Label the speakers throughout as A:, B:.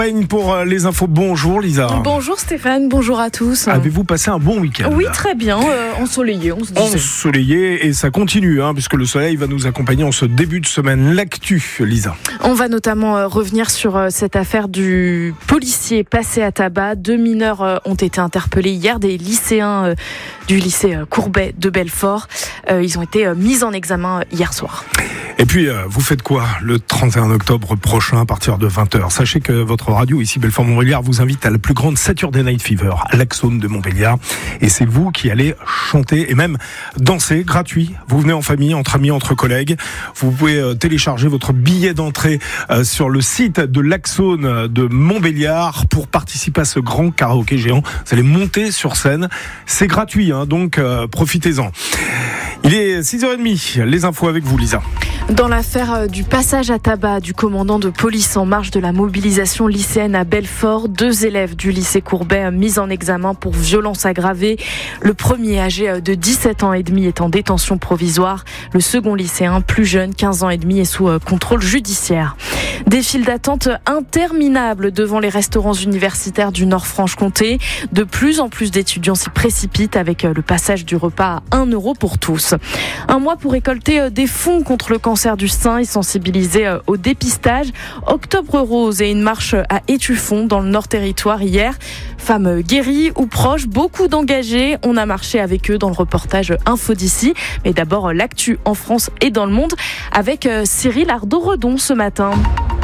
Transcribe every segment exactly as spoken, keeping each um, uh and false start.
A: Pour les infos, bonjour Lisa.
B: Bonjour Stéphane, bonjour à tous.
A: Avez-vous passé un bon week-end ?
B: Oui, très bien, euh, ensoleillé, on se disait.
A: Ensoleillé, et ça continue, hein, puisque le soleil va nous accompagner en ce début de semaine. L'actu, Lisa.
B: On va notamment euh, revenir sur euh, cette affaire du policier passé à tabac. Deux mineurs euh, ont été interpellés hier, des lycéens euh, du lycée euh, Courbet de Belfort. Euh, ils ont été euh, mis en examen euh, hier soir.
A: Et puis, euh, vous faites quoi le trente et un octobre prochain à partir de vingt heures ? Sachez que votre radio, ici Belfort-Montbéliard, vous invite à la plus grande Saturday Night Fever, à l'Axone de Montbéliard. Et c'est vous qui allez chanter et même danser, gratuit. Vous venez en famille, entre amis, entre collègues. Vous pouvez euh, télécharger votre billet d'entrée euh, sur le site de l'Axone de Montbéliard pour participer à ce grand karaoké géant. Vous allez monter sur scène. C'est gratuit, hein, donc euh, profitez-en. Il est six heures trente, les infos avec vous Lisa.
B: Dans l'affaire du passage à tabac du commandant de police en marge de la mobilisation lycéenne à Belfort, deux élèves du lycée Courbet mis en examen pour violence aggravée. Le premier, âgé de dix-sept ans et demi, est en détention provisoire. Le second lycéen, plus jeune, quinze ans et demi, est sous contrôle judiciaire. Des files d'attente interminables devant les restaurants universitaires du Nord-Franche-Comté. De plus en plus d'étudiants s'y précipitent avec le passage du repas à un euro pour tous. Un mois pour récolter des fonds contre le cancer du sein et sensibiliser au dépistage. Octobre Rose et une marche à Étueffont dans le Nord Territoire hier. Femmes guéries ou proches, beaucoup d'engagés. On a marché avec eux dans le reportage Info d'ici. Mais d'abord, l'actu en France et dans le monde avec Cyril Ardo-Redon ce matin.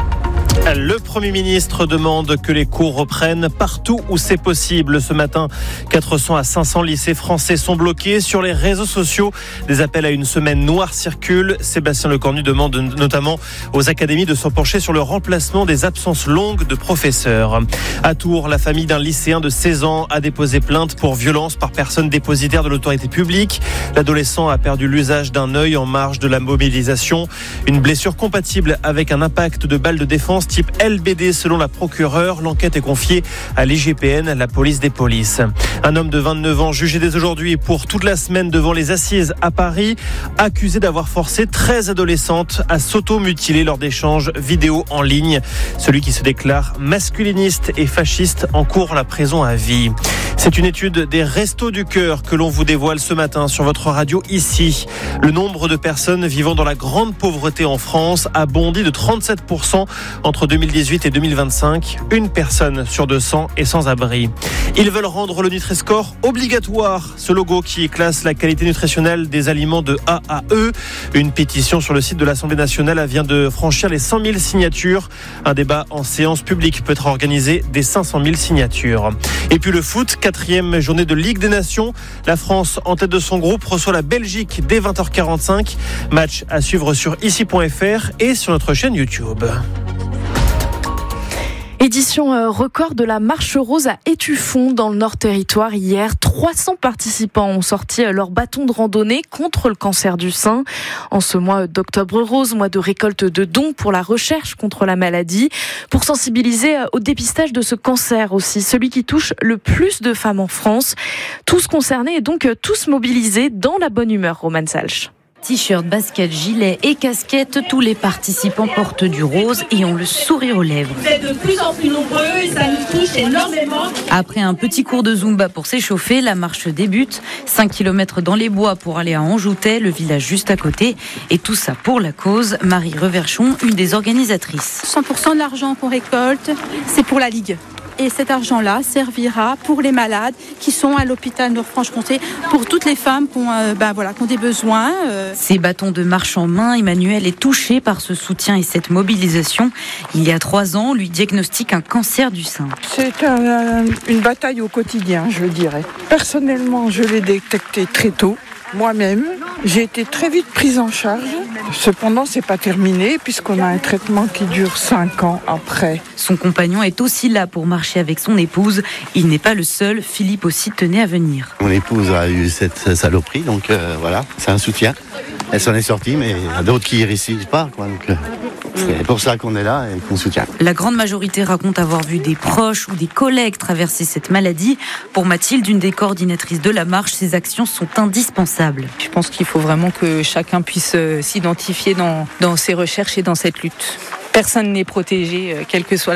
C: Le Premier ministre demande que les cours reprennent partout où c'est possible. Ce matin, quatre cents à cinq cents lycées français sont bloqués. Sur les réseaux sociaux, des appels à une semaine noire circulent. Sébastien Lecornu demande notamment aux académies de s'en pencher sur le remplacement des absences longues de professeurs. À Tours, la famille d'un lycéen de seize ans a déposé plainte pour violence par personne dépositaire de l'autorité publique. L'adolescent a perdu l'usage d'un œil en marge de la mobilisation. Une blessure compatible avec un impact de balle de défense type L B D selon la procureure. L'enquête est confiée à l'I G P N, la police des polices. Un homme de vingt-neuf ans jugé dès aujourd'hui pour toute la semaine devant les assises à Paris, accusé d'avoir forcé treize adolescentes à s'auto-mutiler lors d'échanges vidéo en ligne. Celui qui se déclare masculiniste et fasciste encourt la prison à vie. C'est une étude des Restos du Cœur que l'on vous dévoile ce matin sur votre radio ici. Le nombre de personnes vivant dans la grande pauvreté en France a bondi de trente-sept pour cent entre deux mille dix-huit et deux mille vingt-cinq. Une personne sur deux cents est sans abri. Ils veulent rendre le Nutri-Score obligatoire. Ce logo qui classe la qualité nutritionnelle des aliments de A à E. Une pétition sur le site de l'Assemblée nationale vient de franchir les cent mille signatures. Un débat en séance publique peut être organisé des cinq cent mille signatures. Et puis le foot, quatrième journée de Ligue des Nations. La France, en tête de son groupe, reçoit la Belgique dès vingt heures quarante-cinq. Match à suivre sur ici point f r et sur notre chaîne YouTube.
B: Édition euh, record de la Marche Rose à Étueffont dans le Nord Territoire hier. trois cents participants ont sorti euh, leur bâton de randonnée contre le cancer du sein. En ce mois d'Octobre Rose, mois de récolte de dons pour la recherche contre la maladie, pour sensibiliser euh, au dépistage de ce cancer aussi, celui qui touche le plus de femmes en France. Tous concernés et donc euh, tous mobilisés dans la bonne humeur, Romane Salch.
D: T-shirt, basket, gilet et casquette, tous les participants portent du rose et ont le sourire aux lèvres.
E: Vous êtes de plus en plus nombreux et ça nous touche énormément.
D: Après un petit cours de Zumba pour s'échauffer, la marche débute. cinq kilomètres dans les bois pour aller à Anjoutet, le village juste à côté. Et tout ça pour la cause. Marie Reverchon, une des organisatrices.
F: cent pour cent de l'argent qu'on récolte, c'est pour la Ligue. Et cet argent-là servira pour les malades qui sont à l'hôpital Nord-Franche-Comté, pour toutes les femmes qui ont, euh, ben voilà, qui ont des besoins. Euh.
D: Ces bâtons de marche en main, Emmanuel est touché par ce soutien et cette mobilisation. Il y a trois ans, on lui diagnostique un cancer du sein.
G: C'est un, une bataille au quotidien, je dirais. Personnellement, je l'ai détecté très tôt. Moi-même, j'ai été très vite prise en charge. Cependant, c'est pas terminé puisqu'on a un traitement qui dure cinq ans après.
D: Son compagnon est aussi là pour marcher avec son épouse. Il n'est pas le seul. Philippe aussi tenait à venir.
H: Mon épouse a eu cette saloperie, donc euh, voilà, c'est un soutien. Elle s'en est sortie, mais il y a d'autres qui y réussissent pas, quoi. Donc, euh, c'est pour ça qu'on est là et qu'on soutient.
D: La grande majorité raconte avoir vu des proches ou des collègues traverser cette maladie. Pour Mathilde, une des coordinatrices de la marche, ces actions sont indispensables.
I: Je pense qu'il faut vraiment que chacun puisse s'identifier dans, dans ses recherches et dans cette lutte. Personne n'est protégé, quelle que soit la